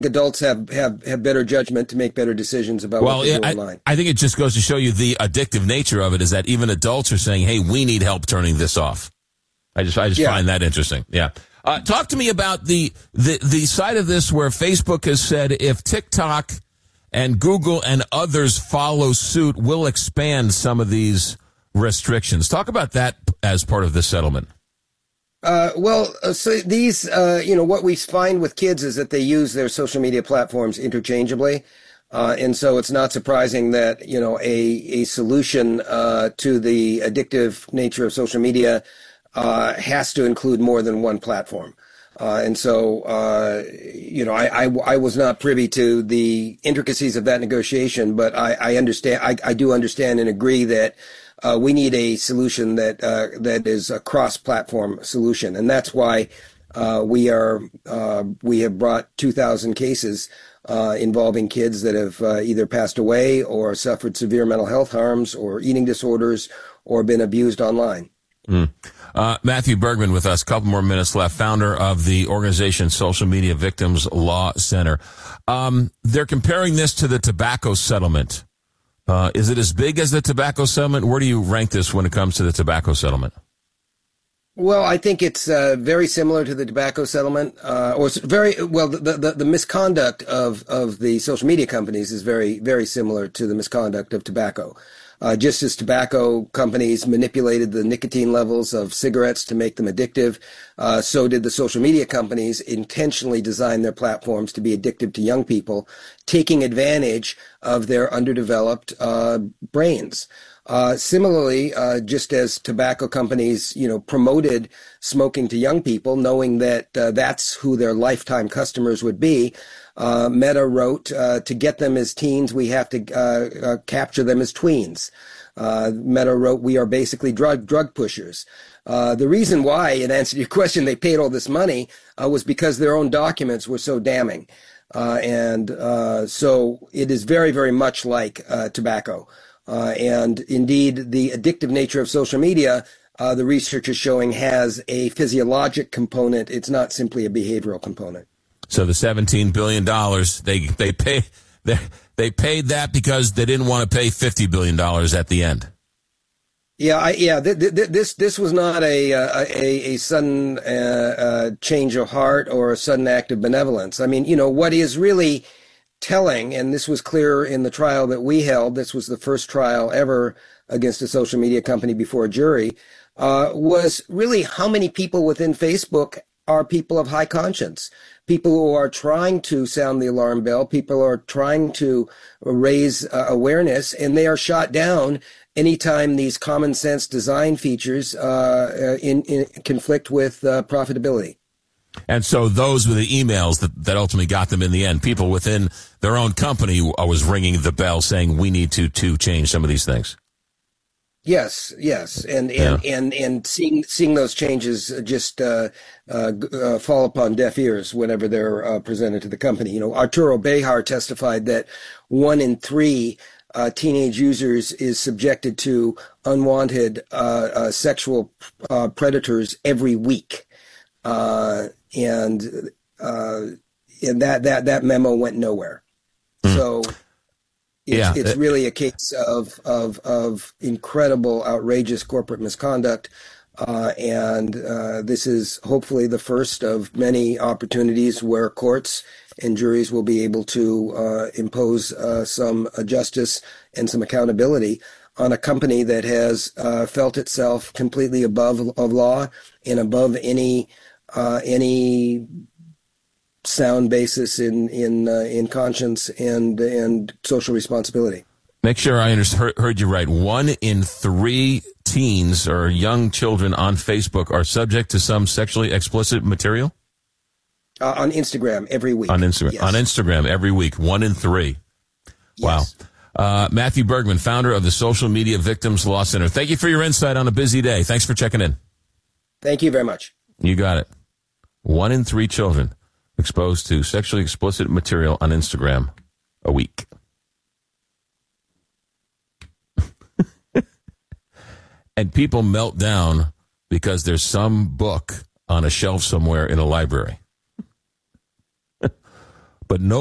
adults have better judgment to make better decisions about what they do online. I think it just goes to show you the addictive nature of it is that even adults are saying, hey, we need help turning this off. I just find that interesting. Yeah. Talk to me about the side of this where Facebook has said if TikTok and Google and others follow suit, we'll expand some of these restrictions. Talk about that as part of the settlement. So these, what we find with kids is that they use their social media platforms interchangeably. And so it's not surprising that, a solution to the addictive nature of social media has to include more than one platform. I was not privy to the intricacies of that negotiation, but I understand, I do understand and agree that we need a solution that is a cross-platform solution, and that's why we have brought 2,000 cases involving kids that have either passed away or suffered severe mental health harms or eating disorders or been abused online. Matthew Bergman with us. A couple more minutes left. Founder of the organization Social Media Victims Law Center. They're comparing this to the tobacco settlement. Is it as big as the tobacco settlement? Where do you rank this when it comes to the tobacco settlement? Well, I think it's very similar to the tobacco settlement, the misconduct of the social media companies is very, very similar to the misconduct of tobacco. Just as tobacco companies manipulated the nicotine levels of cigarettes to make them addictive, so did the social media companies intentionally design their platforms to be addictive to young people, taking advantage of their underdeveloped brains. Similarly, just as tobacco companies, promoted smoking to young people, knowing that that's who their lifetime customers would be, Meta wrote, to get them as teens, we have to capture them as tweens. Meta wrote, we are basically drug pushers. The reason why, in answer to your question, they paid all this money was because their own documents were so damning. So it is very, very much like tobacco. And indeed, the addictive nature of social media, the research is showing, has a physiologic component. It's not simply a behavioral component. So the $17 billion, they paid that because they didn't want to pay $50 billion at the end. This was not a sudden change of heart or a sudden act of benevolence. I mean, what is really telling, and this was clear in the trial that we held, this was the first trial ever against a social media company before a jury, was really how many people within Facebook are people of high conscience, people who are trying to sound the alarm bell, people who are trying to raise awareness, and they are shot down anytime these common sense design features in conflict with profitability. And so those were the emails that ultimately got them in the end. People within their own company was ringing the bell saying we need to change some of these things. Yes, and seeing those changes just fall upon deaf ears whenever they're presented to the company. Arturo Bejar testified that 1 in 3 teenage users is subjected to unwanted sexual predators every week, and that memo went nowhere. So. It's really a case of incredible, outrageous corporate misconduct, and this is hopefully the first of many opportunities where courts and juries will be able to impose some justice and some accountability on a company that has felt itself completely above of law and above any sound basis in conscience and social responsibility. Make sure I heard you right. 1 in 3 teens or young children on Facebook are subject to some sexually explicit material? On Instagram every week. On Instagram, yes. On Instagram every week. 1 in 3. Yes. Wow. Matthew Bergman, founder of the Social Media Victims Law Center. Thank you for your insight on a busy day. Thanks for checking in. Thank you very much. You got it. 1 in 3 children exposed to sexually explicit material on Instagram a week. And people melt down because there's some book on a shelf somewhere in a library. but no